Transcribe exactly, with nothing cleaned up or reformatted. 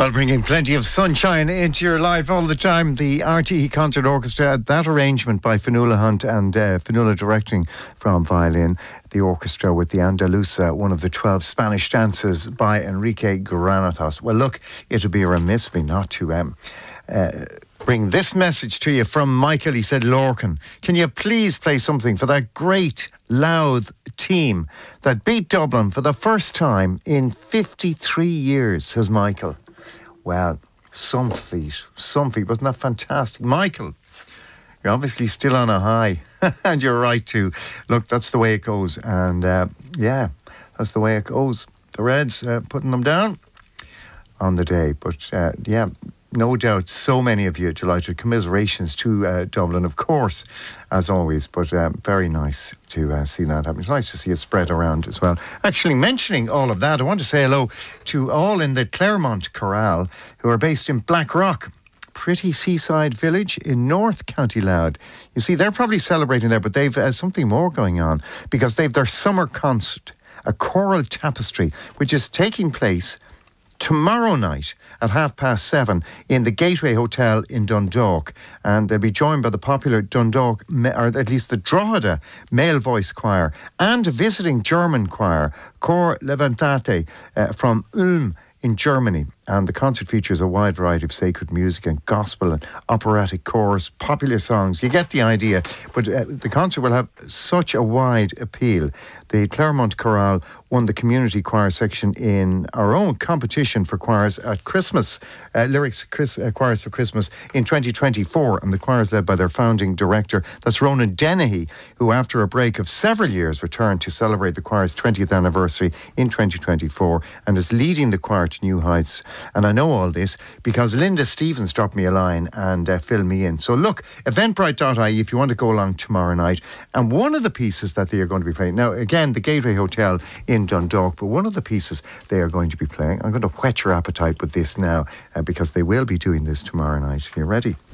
Well, bringing plenty of sunshine into your life all the time. The R T E Concert Orchestra, that arrangement by Fionnuala Hunt and uh, Fionnuala directing from violin. The orchestra with the Andalusa, one of the twelve Spanish dances by Enrique Granados. Well, look, it would be remiss of me not to um, uh, bring this message to you from Michael. He said, Lorcan, can you please play something for that great Louth team that beat Dublin for the first time in fifty-three years, says Michael. Well, some feat, some feat. Wasn't that fantastic? Michael, you're obviously still on a high, and you're right too. Look, that's the way it goes, and uh, yeah, that's the way it goes. The Reds uh, putting them down on the day, but uh, yeah, no doubt so many of you delighted. Commiserations to uh, Dublin, of course, as always, but um, very nice to uh, see that happen. It's nice to see it spread around as well. Actually, mentioning all of that, I want to say hello to all in the Claremont Chorale who are based in Blackrock, pretty seaside village in North County Louth. You see, they're probably celebrating there, but they've uh, something more going on because they've their summer concert, a choral tapestry, which is taking place tomorrow night at half past seven in the Gateway Hotel in Dundalk, and they'll be joined by the popular Dundalk, or at least the Drogheda male voice choir and a visiting German choir, Cor Levantate, uh, from Ulm in Germany. And the concert features a wide variety of sacred music and gospel and operatic chorus, popular songs. You get the idea. But uh, the concert will have such a wide appeal. The Claremont Chorale won the community choir section in our own competition for choirs at Christmas, uh, Lyrics Chris, uh, Choirs for Christmas in twenty twenty-four. And the choir is led by their founding director, that's Ronan Dennehy, who after a break of several years returned to celebrate the choir's twentieth anniversary in twenty twenty-four and is leading the choir to new heights. And I know all this because Linda Stevens dropped me a line and uh, filled me in. So look, eventbrite dot I E if you want to go along tomorrow night. And one of the pieces that they are going to be playing, now again, the Gateway Hotel in Dundalk, but one of the pieces they are going to be playing, I'm going to whet your appetite with this now uh, because they will be doing this tomorrow night. Are you ready?